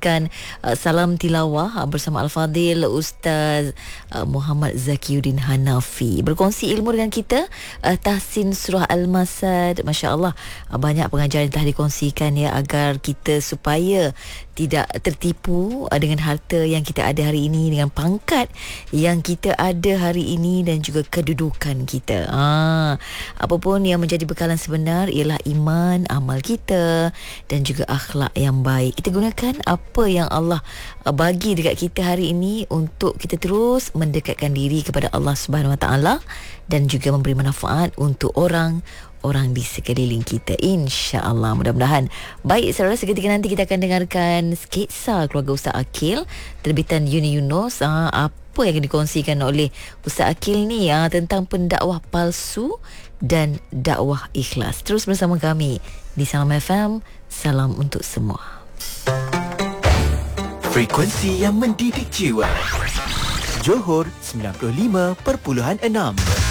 kongsikan salam tilawah bersama Al-Fadhil Ustaz Muhammad Zakiuddin Hanafi. Berkongsi ilmu dengan kita, tahsin surah Al-Masad. Masya Allah, banyak pengajaran yang telah dikongsikan ya, agar kita supaya tidak tertipu dengan harta yang kita ada hari ini, dengan pangkat yang kita ada hari ini dan juga kedudukan kita. Apapun yang menjadi bekalan sebenar ialah iman, amal kita dan juga akhlak yang baik. Kita gunakan apa yang Allah bagi dekat kita hari ini untuk kita terus mendekatkan diri kepada Allah Subhanahu Wa Taala dan juga memberi manfaat untuk orang di sekeliling kita, insya-Allah. Mudah-mudahan. Baik, saudara, seketika nanti kita akan dengarkan sketsa keluarga Ustaz Akil terbitan Uni Yunus. Apa yang dikongsikan oleh Ustaz Akil ni tentang pendakwah palsu dan dakwah ikhlas. Terus bersama kami di Salam FM. Salam untuk semua. Frekuensi yang mendidik jiwa. Johor 95.6.